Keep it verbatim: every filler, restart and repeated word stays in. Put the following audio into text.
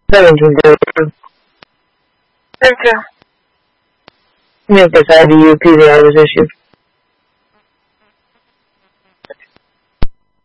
seventeen thirty-two. Okay. Memphis I D U P D I was issued.